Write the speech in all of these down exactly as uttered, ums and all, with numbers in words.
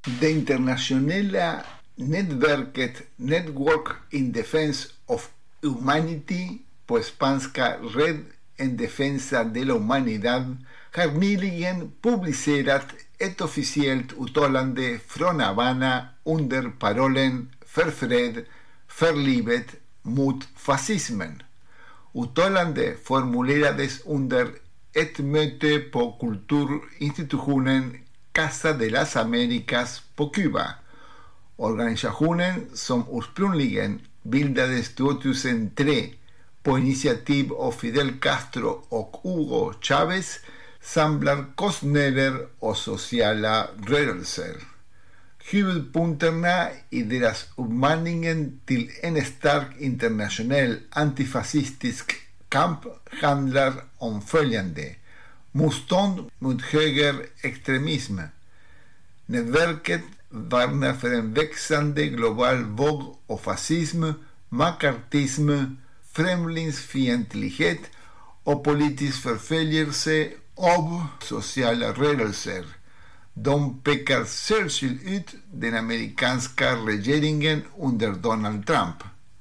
Det internationella nätverket Network in Defense of Humanity, på spanska Red en Defensa de la Humanidad, har nyligen publicerat ett officiellt uttalande från Havana under parollen för fred, för livet, mot fascismen. Uttalandet formulerades under ett möte på kulturinstitutionen Casa de las Americas på Kuba. Organisationen, som ursprungligen bildades tjugohundratre på initiativ av Fidel Castro och Hugo Chávez, samlar konstnärer och sociala rörelser. Huvudpunkterna i deras uppmaningen till en stark internationell antifascistisk kamp handlar om följande: motstånd mot högerextremism. Nätverket varnar för en växande global våg av fascism, makartism, främlingsfientlighet och politisk förföljelse av sociala rörelser. De pekar särskilt ut den amerikanska regeringen under Donald Trump.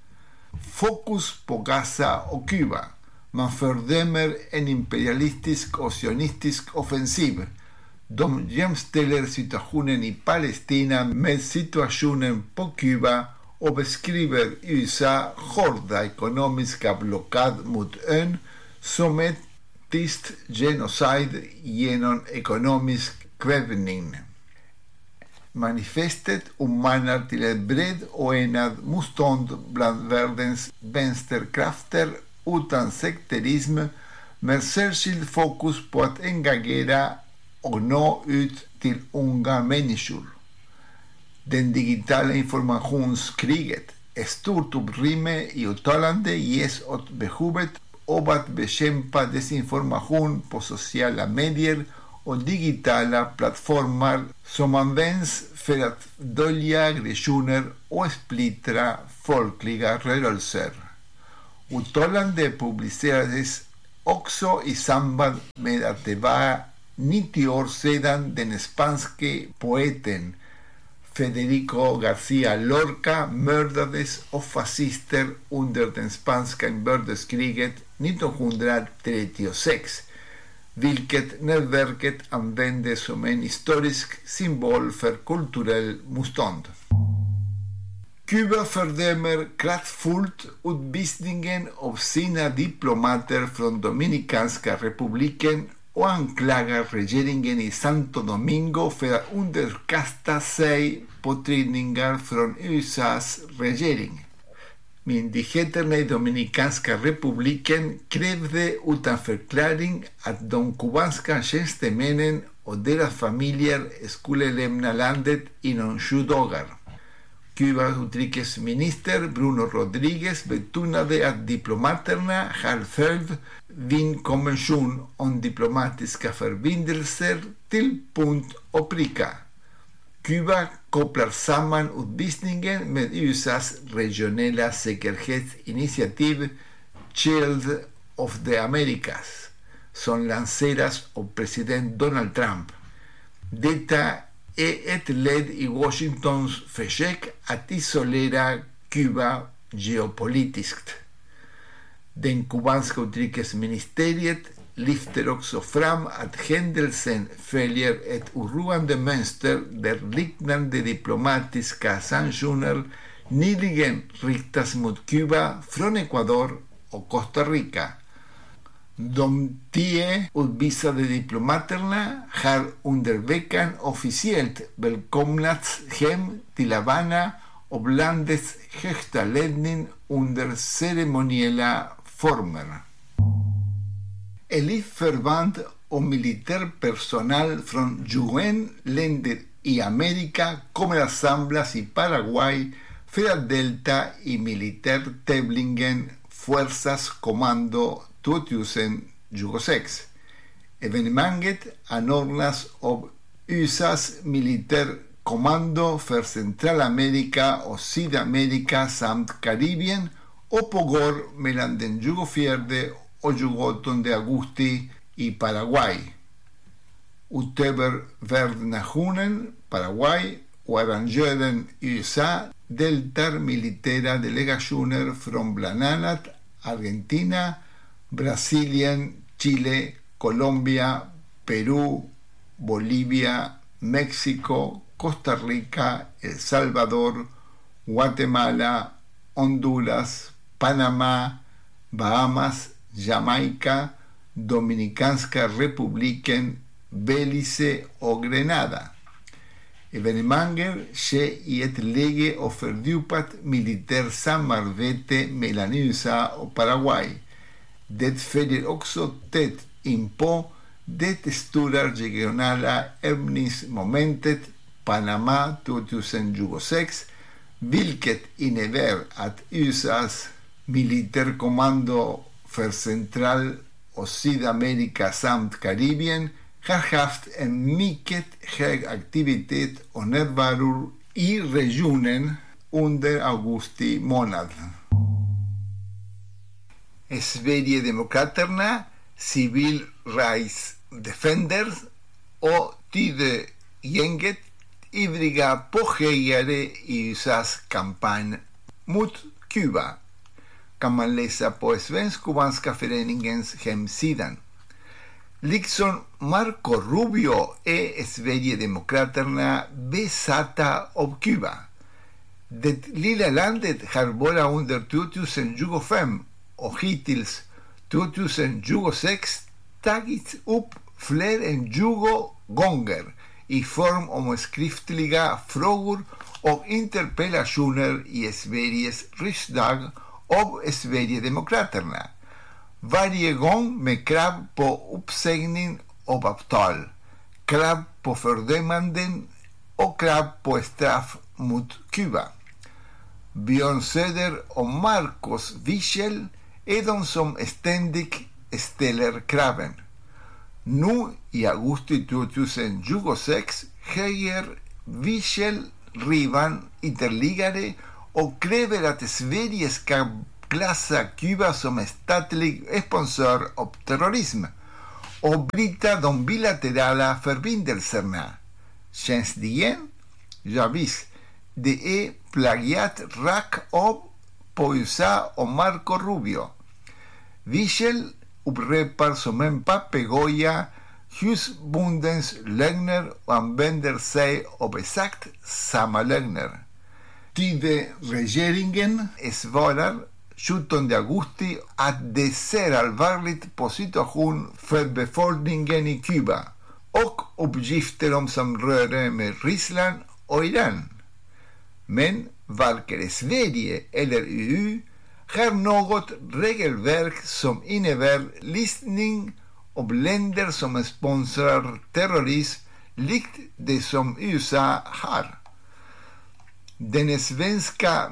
Fokus på Gaza och Kuba. Man fördömer en imperialistisk och sionistisk offensiv. De jämställer situationen i Palestina med situationen på Kuba och beskriver U S A hårda ekonomiska blockad mot ön som ett tyst genocide genom ekonomisk kvävning. Manifestet uppmanar till ett brett och enat motstånd bland världens vänsterkrafter utan sekterism, med särskild fokus på att engagera och nå ut till unga människor. Den digitala informationskriget, ett stort utrymme i uttalande ges åt behovet av att bekämpa desinformation på sociala medier och digitala plattformar som används för att dölja aggressioner och splittra folkliga rörelser. Uttalandet publicerades också i samband med att det var nittio år sedan den spanske poeten Federico García Lorca mördades av fascister under det spanska inbördeskriget nittonhundratrettiosex, vilket nätverket använde som en historisk symbol för kulturell motstånd. Kuba fördömer kraftfullt utvisningen av sina diplomater från Dominikanska republiken och anklagar regeringen i Santo Domingo för att underkasta sig påtryckningar från U S A:s regering. Myndigheterna i Dominikanska republiken krävde utan förklaring att de kubanska tjänstemännen och deras familjer skulle lämna landet inom sju dagar. Kubas utrikesminister Bruno Rodríguez betonade att diplomaterna har följt Wienkonvention om diplomatiska förbindelser till punkt och pricka. Kuba kopplar samman utvisningen med U S A:s regionala säkerhetsinitiativ Shield of the Americas, som lanseras av president Donald Trump. Detta är ett led i Washingtons försök att isolera Kuba geopolitiskt. Den kubanska utrikesministeriet lyfter också fram att händelsen följer ett oroande mönster där liknande diplomatiska sanktioner nyligen riktas mot Kuba från Ecuador och Costa Rica. De tio utvisade diplomaterna har under veckan officiellt välkomnats hem till Havana av landets högsta ledning under ceremoniella former. Elitförband och militärpersonal från tjugoett länder i Amerika kommer att samlas i Paraguay för att delta i militärtävlingen Fuerzas Kommando tjugohundratjugosex. Evenemanget anordnas av U S A:s militärkommando för Centralamerika och Sydamerika samt Karibien och pågår mellan den tjugofjärde och tjugoåttonde augusti i Paraguay. Utöver värdnationen Paraguay och arrangören U S A deltar militära delegationer från bland annat Argentina, Brasilien, Chile, Colombia, Perú, Bolivia, México, Costa Rica, El Salvador, Guatemala, Honduras, Panamá, Bahamas, Jamaica, Dominikanska republiken, Belize och Grenada. Evenemanget sker i ett läge av fördjupat militärt samarbete mellan U S A och Paraguay. Det följer också tätt inpå det stora regionala övningsmomentet Panama tjugohundratjugosex, vilket innebär att U S A:s militärkommando för Central- och Sydamerika samt Karibien har haft en mycket hög aktivitet och närvaro i regionen under augusti månad. Sverigedemokraterna, Civil Rights Defenders och Tidögänget ivriga påhejare i U S A:s kampanj mot Kuba, kan man läsa på Svensk-Kubanska föreningens hemsidan. Liksom Marco Rubio är Sverigedemokraterna besatta av Kuba. Det lilla landet har bara under tjugotjugofem och hittills tjugotjugosex tagits upp fler än tjugo gånger i form av skriftliga frågor och interpellationer i Sveriges riksdag av Sverigedemokraterna. Varje gång med krav på uppsägning av avtal, krav på fördömanden och krav på straff mot Kuba. Björn Söder och Marcos Wiechel är de som ständigt ställer kraven. Nu i augusti tjugotjugosex höjer Wiechel ribban ytterligare och kräver att Sverige ska klassa Kuba som statlig sponsor av terrorism och bryta de bilaterala förbindelserna. Känns det igen? Ja visst, det är plagiat rakt av på U S A och Marco Rubio. Wiechel upprepar som en papegoja husbondens lögner och använder sig av exakt samma lögner. Tidöregeringen svarar sjuttonde augusti att det ser allvarligt på situationen för befolkningen i Kuba och uppgifter om samröre med Ryssland och Iran. Men varken Sverige eller E U har något regelverk som innebär listning av länder som sponsrar terrorism likt det som U S A har. Den svenska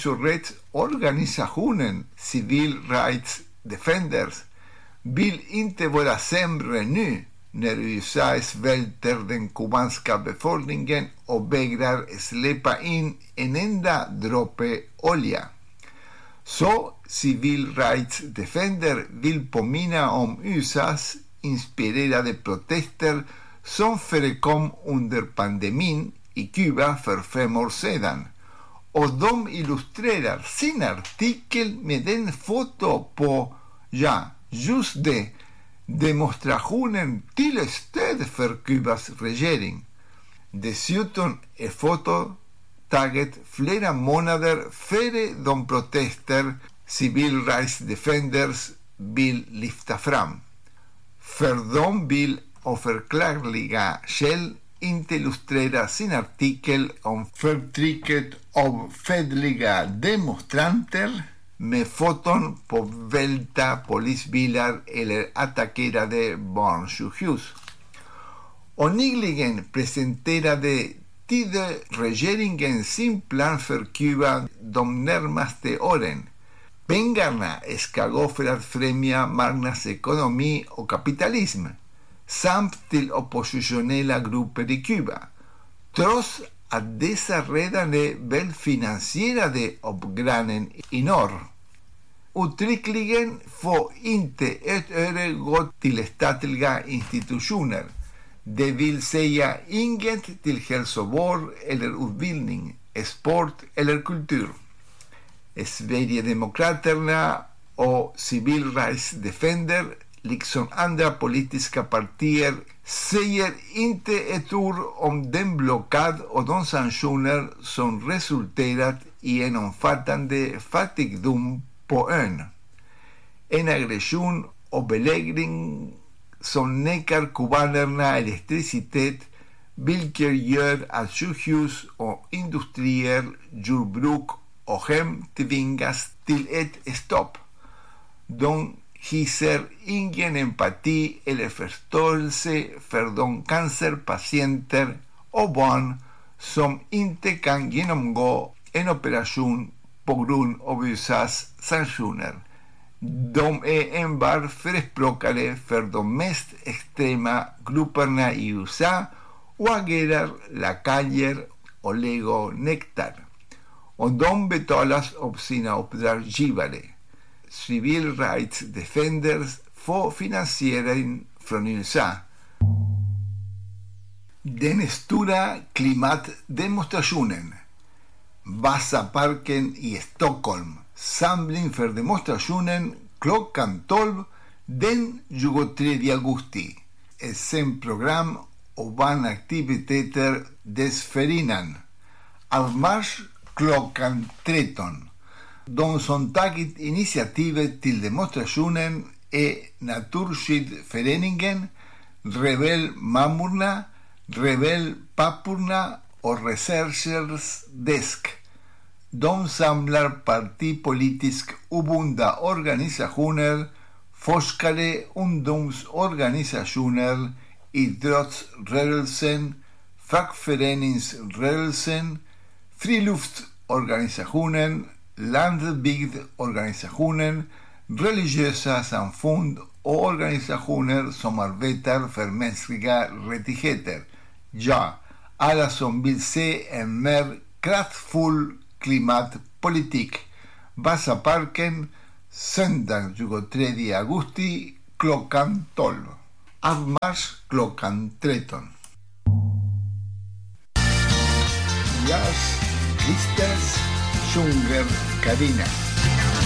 människorättsorganisationen Civil Rights Defenders vill inte vara sämre nu när U S A svälter den kubanska befolkningen och vägrar släppa in en enda droppe olja. Så Civil Rights Defender vill påminna om U S A:s inspirerade protester som förekom under pandemin i Kuba för fem år sedan. Och de illustrerar sin artikel med en foto på, ja, just det, demonstrationen till stöd för Kubas regering. Dessutom är fotot taget flera månader före de protester Civil Rights Defenders vill lyfta fram. För de vill av förklarliga skäl inte illustrera sin artikel om förtrycket av fredliga demonstranter med foton på välta polisbilar eller attackerade barnsjukhus. Och nyligen presenterade Tidöregeringen sin plan för Kuba de närmaste åren. Pengarna ska gå för att främja marknadsekonomi och kapitalism samt till oppositionella grupper i Kuba, trots att dessa redan är välfinansierade av grannen i norr. Uttryckligen får inte ett öre gå till statliga institutioner, Det vill säga inget till hälsovård eller utbildning, sport eller kultur. Sverigedemokraterna och Civil Rights Defender, liksom andra politiska partier, säger inte ett ord om den blockad och de sanktioner som resulterat i en omfattande fattigdom på ön. En aggression och belägring som nekar kubanerna elektricitet, vilket gör att sjukhus och industrier, jordbruk och hem tvingas till ett stopp. De hyser ingen empati eller förståelse för de cancerpatienter och barn som inte kan genomgå en operation på grund av U S A:s sanktioner. De är enbart förespråkare för de mest extrema grupperna i U S A och agerar lakajer och legonektar. Och de betalas av sina uppdragsgivare. Civil Rights Defenders får finansiering från U S A. Den stora klimatdemonstrationen, Vasaparken i Stockholm, samling för demonstrationen klockan tolv den tjugotredje augusti. Ett scenprogram och barnaktiviteter dessförinnan. Avmarsch klockan tretton. De som tagit initiativet till demonstrationen är Naturskyddföreningen, Rebell Mammorna, Rebell Papporna och Researchers Desk. De samlar partipolitiskt obundna organisationer, forskare, ungdomsorganisationer, idrottsrörelsen, fackföreningsrörelsen, friluftsorganisationen, landbygdorganisationen, religiösa samfund och organisationer som arbetar för mänskliga rättigheter. Ja, alla som vill se en mer kraftfull klimatpolitik. Vasaparken, söndag tjugotredje augusti klockan tolv. Avmarsch klockan tretton. Jazz, Christers, sjunger Carina.